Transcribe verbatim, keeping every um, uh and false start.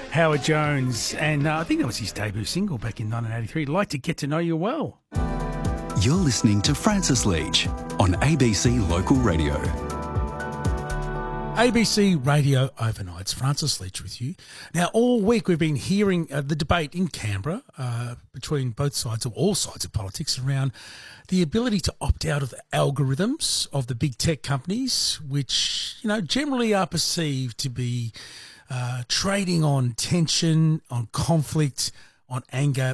Howard Jones, and uh, I think that was his debut single back in nineteen eighty-three. Like to Get to Know You Well. You're listening to Francis Leach on A B C Local Radio. A B C Radio Overnights. Francis Leach with you. Now, all week we've been hearing uh, the debate in Canberra uh, between both sides, or all sides of politics, around the ability to opt out of the algorithms of the big tech companies, which, you know, generally are perceived to be uh, trading on tension, on conflict, on anger